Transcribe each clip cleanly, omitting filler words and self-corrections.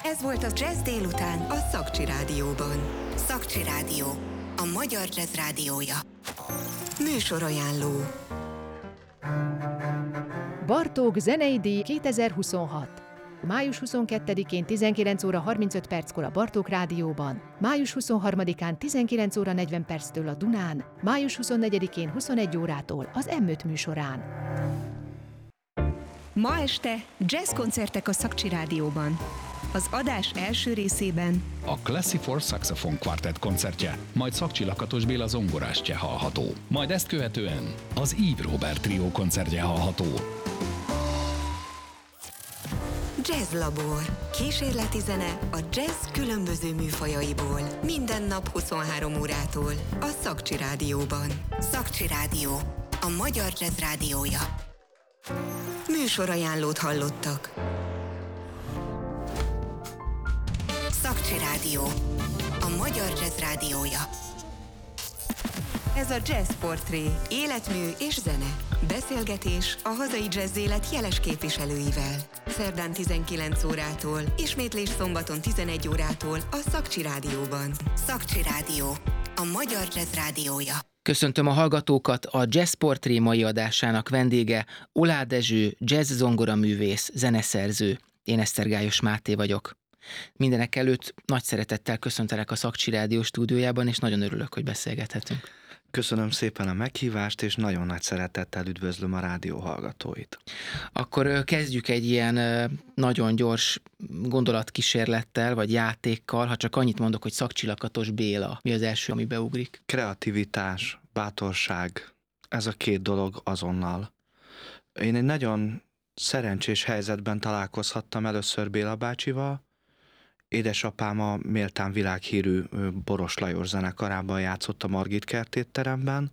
Ez volt a Jazz délután a Szakcsi Rádióban. Szakcsi Rádió, a magyar jazz rádiója. Műsorajánló. Bartók Zenei Díj 2026. Május 22-én 19 óra 35 perckor a Bartók Rádióban, május 23-án 19 óra 40 perctől a Dunán, május 24-én 21 órától az M5 műsorán. Ma este jazzkoncertek a Szakcsi Rádióban. Az adás első részében a Classy for Saxophone Quartet koncertje, majd Szakcsi Lakatos Béla zongorástja hallható. Majd ezt követően az Yves Robert Trio koncertje hallható. Jazz Labor. Kísérleti zene a jazz különböző műfajaiból. Minden nap 23 órától a Szakcsi Rádióban. Szakcsi Rádió, a magyar jazz rádiója. Műsorajánlót hallottak. Szakcsi Rádió, a magyar jazz rádiója. Ez a Jazz Portré, életmű és zene. Beszélgetés a hazai jazz élet jeles képviselőivel. Szerdán 19 órától, ismétlés szombaton 11 órától a Szakcsi Rádióban. Szakcsi Rádió, a magyar jazz rádiója. Köszöntöm a hallgatókat, a Jazz Portré mai adásának vendége Oláh Dezső, jazz zongoraművész, zeneszerző. Én Esztergályos Máté vagyok. Mindenek előtt nagy szeretettel köszöntelek a Szakcsi Rádió stúdiójában, és nagyon örülök, hogy beszélgethetünk. Köszönöm szépen a meghívást, és nagyon nagy szeretettel üdvözlöm a rádió hallgatóit. Akkor kezdjük egy ilyen nagyon gyors gondolatkísérlettel, vagy játékkal, ha csak annyit mondok, hogy Szakcsi Lakatos Béla. Mi az első, ami beugrik? Kreativitás, bátorság, ez a két dolog azonnal. Én egy nagyon szerencsés helyzetben találkozhattam először Béla bácsival. Édesapám a méltán világhírű Boros Lajos zenekarában játszott a Margit Kert étteremben,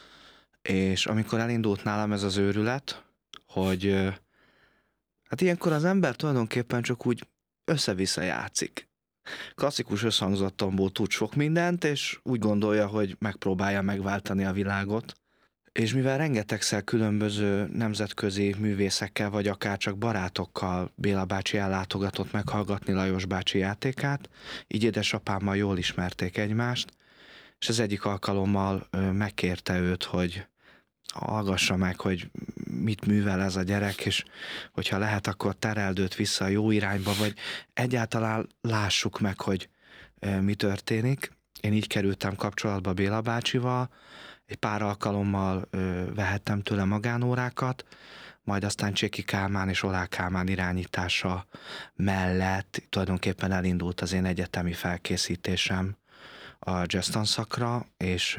és amikor elindult nálam ez az őrület, hogy hát ilyenkor az ember tulajdonképpen csak úgy össze-vissza játszik. Klasszikus összhangzattomból tud sok mindent, és úgy gondolja, hogy megpróbálja megváltani a világot. És mivel rengetegszer különböző nemzetközi művészekkel, vagy akár csak barátokkal Béla bácsi ellátogatott meghallgatni Lajos bácsi játékát, így édesapámmal jól ismerték egymást, és az egyik alkalommal megkérte őt, hogy hallgassa meg, hogy mit művel ez a gyerek, és hogyha lehet, akkor tereld őt vissza a jó irányba, vagy egyáltalán lássuk meg, hogy mi történik. Én így kerültem kapcsolatba Béla bácsival, egy pár alkalommal vehettem tőle magánórákat, majd aztán Cséki Kálmán és Oláh Kálmán irányítása mellett tulajdonképpen elindult az én egyetemi felkészítésem a jazz tanszakra, és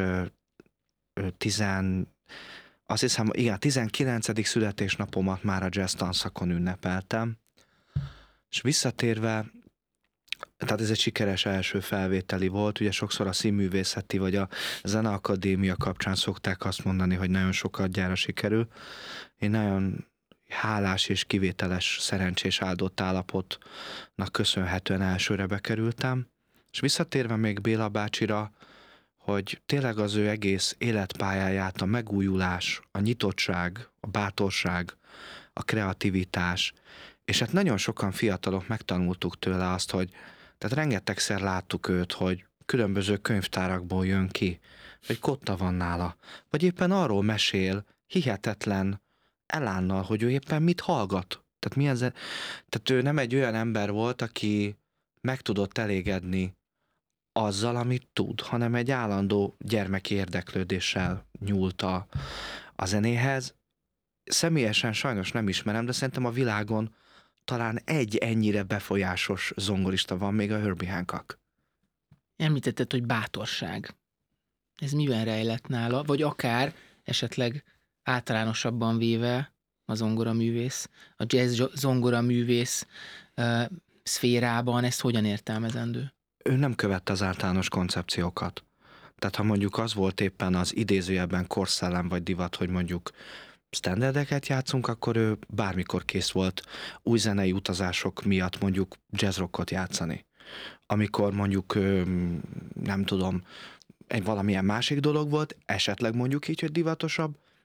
azt hiszem, igen, 19. születésnapomat már a jazz tanszakon ünnepeltem, és visszatérve, tehát ez egy sikeres első felvételi volt, ugye sokszor a színművészeti vagy a Zeneakadémia kapcsán szokták azt mondani, hogy nagyon sokat gyára sikerül. Én nagyon hálás és kivételes, szerencsés áldott állapotnak köszönhetően elsőre bekerültem, és visszatérve még Béla bácsira, hogy tényleg az ő egész életpályáját a megújulás, a nyitottság, a bátorság, a kreativitás, és hát nagyon sokan fiatalok megtanultuk tőle azt, hogy tehát rengetegszer láttuk őt, hogy különböző könyvtárakból jön ki, vagy kotta van nála, vagy éppen arról mesél hihetetlen elánnal, hogy ő éppen mit hallgat. Tehát ő nem egy olyan ember volt, aki meg tudott elégedni azzal, amit tud, hanem egy állandó gyermeki érdeklődéssel nyúlt a zenéhez. Személyesen sajnos nem ismerem, de szerintem a világon talán egy ennyire befolyásos zongorista van, még a Herbie Hancock. Említetted, hogy bátorság. Ez miben rejlett nála? Vagy akár esetleg általánosabban véve a zongoraművész, a jazz zongoraművész szférában ezt hogyan értelmezendő? Ő nem követte az általános koncepciókat. Tehát ha mondjuk az volt éppen az idézőjelben korszellem vagy divat, hogy mondjuk standardeket játszunk, akkor ő bármikor kész volt új zenei utazások miatt mondjuk jazzrockot játszani. Amikor mondjuk, nem tudom, egy valamilyen másik dolog volt, esetleg mondjuk így, hogy divatosabb,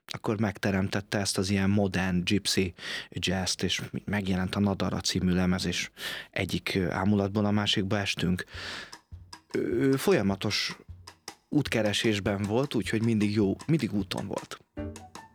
akkor megteremtette ezt az ilyen modern gypsy jazz-t, és megjelent a Nadara című lemez, és egyik ámulatból a másikba estünk. Ő folyamatos útkeresésben volt, úgyhogy mindig úton volt.